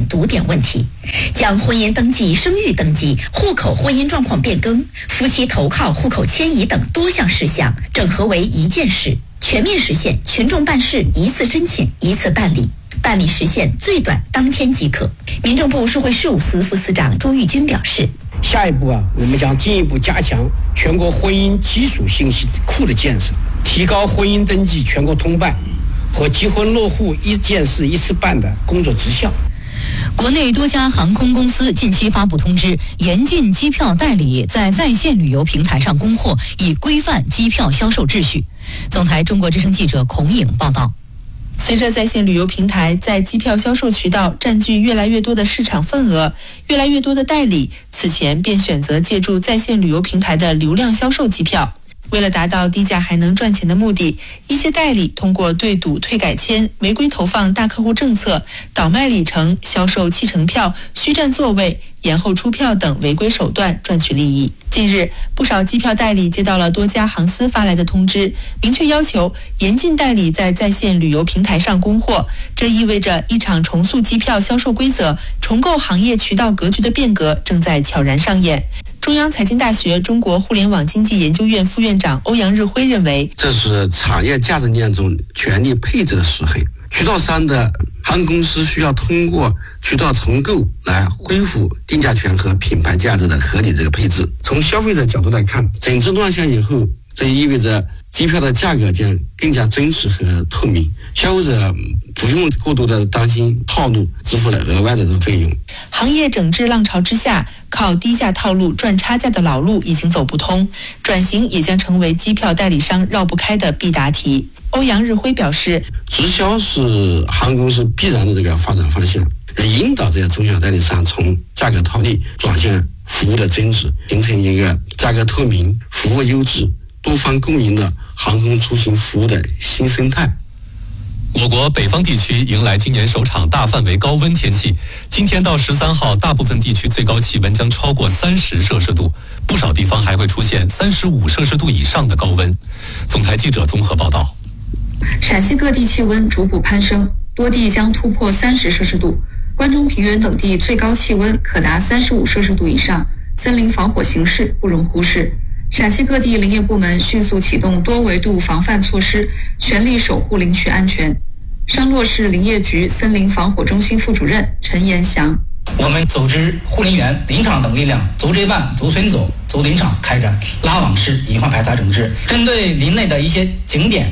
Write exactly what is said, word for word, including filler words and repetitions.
等堵点问题，将婚姻登记、生育登记、户口婚姻状况变更、夫妻投靠、户口迁移等多项事项整合为一件事，全面实现群众办事一次申请一次办理，办理时限最短当天即可。民政部社会事务司副司长朱玉军表示， 下一步啊，我们将进一步加强全国婚姻基础信息库的建设，提高婚姻登记全国通办和结婚落户一件事一次办的工作质效。 国内多家航空公司近期发布通知，严禁机票代理在在线旅游平台上供货，以规范机票销售秩序。总台中国之声记者孔颖报道。 随着在线旅游平台在机票销售渠道占据越来越多的市场份额，越来越多的代理此前便选择借助在线旅游平台的流量销售机票。为了达到低价还能赚钱的目的，一些代理通过对赌、退改签、违规投放大客户政策、倒卖里程、销售弃乘票、虚占座位、延后出票等违规手段赚取利益。近日，不少机票代理接到了多家航司发来的通知，明确要求严禁代理在在线旅游平台上供货。这意味着一场重塑机票销售规则、重构行业渠道格局的变革正在悄然上演。中央财经大学中国互联网经济研究院副院长欧阳日辉认为， 这是产业价值链中权力配置的失衡。渠道商的航空公司需要通过渠道重构来恢复定价权和品牌价值的合理这个配置。从消费者角度来看，整治乱象以后，这意味着机票的价格将更加真实和透明，消费者不用过多的担心套路支付了额外的这个费用。 行业整治浪潮之下，靠低价套路赚差价的老路已经走不通，转型也将成为机票代理商绕不开的必答题。欧阳日辉表示， 直销是航空公司必然的这个发展方向，引导这些中小代理商从价格套利转向服务的增值，形成一个价格透明、服务优质、多方共赢的航空出行服务的新生态。 我国北方地区迎来今年首场大范围高温天气，今天到十三号，大部分地区最高气温将超过三十摄氏度，不少地方还会出现三十五摄氏度以上的高温。总台记者综合报道。 陕西各地气温逐步攀升，多地将突破三十摄氏度，关中平原等地最高气温可达三十五摄氏度以上，森林防火形势不容忽视。陕西各地林业部门迅速启动多维度防范措施，全力守护林区安全。商洛市林业局森林防火中心副主任陈延祥， 我们组织护林员、林场等力量，组织办、组村组、组林场开展拉网式隐患排查整治，针对林内的一些景点